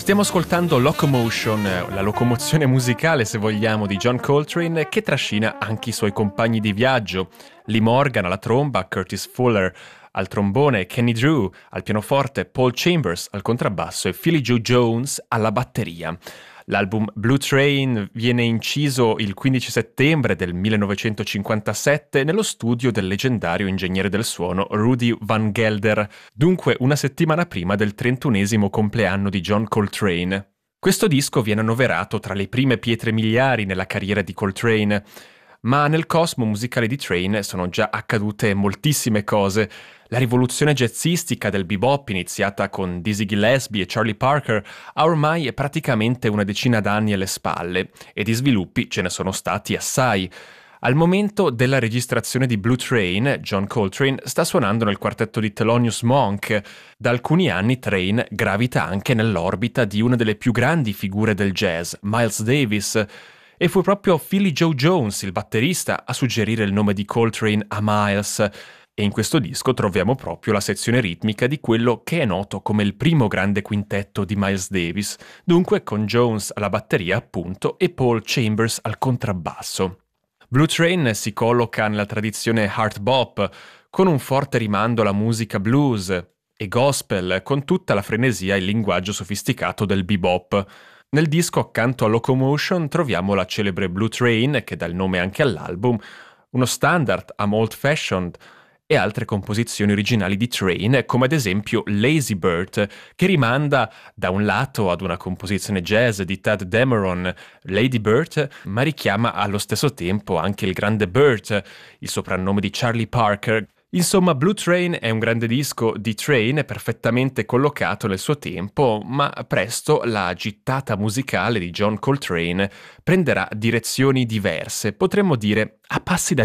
Stiamo ascoltando Locomotion, la locomozione musicale, se vogliamo, di John Coltrane, che trascina anche i suoi compagni di viaggio. Lee Morgan alla tromba, Curtis Fuller al trombone, Kenny Drew al pianoforte, Paul Chambers al contrabbasso e Philly Joe Jones alla batteria. L'album Blue Train viene inciso il 15 settembre del 1957 nello studio del leggendario ingegnere del suono Rudy Van Gelder, dunque una settimana prima del 31esimo compleanno di John Coltrane. Questo disco viene annoverato tra le prime pietre miliari nella carriera di Coltrane, ma nel cosmo musicale di Train sono già accadute moltissime cose. La rivoluzione jazzistica del bebop, iniziata con Dizzy Gillespie e Charlie Parker, ha ormai praticamente una decina d'anni alle spalle, e di sviluppi ce ne sono stati assai. Al momento della registrazione di Blue Train, John Coltrane sta suonando nel quartetto di Thelonious Monk. Da alcuni anni Train gravita anche nell'orbita di una delle più grandi figure del jazz, Miles Davis, e fu proprio Philly Joe Jones, il batterista, a suggerire il nome di Coltrane a Miles. E in questo disco troviamo proprio la sezione ritmica di quello che è noto come il primo grande quintetto di Miles Davis, dunque con Jones alla batteria appunto e Paul Chambers al contrabbasso. Blue Train si colloca nella tradizione hard bop, con un forte rimando alla musica blues e gospel, con tutta la frenesia e il linguaggio sofisticato del bebop. Nel disco accanto a Locomotion troviamo la celebre Blue Train, che dà il nome anche all'album, uno standard I'm Old Fashioned e altre composizioni originali di Train, come ad esempio Lazy Bird, che rimanda da un lato ad una composizione jazz di Tad Dameron, Lady Bird, ma richiama allo stesso tempo anche il grande Burt, il soprannome di Charlie Parker. Insomma, Blue Train è un grande disco di Train perfettamente collocato nel suo tempo, ma presto la gittata musicale di John Coltrane prenderà direzioni diverse, potremmo dire a passi da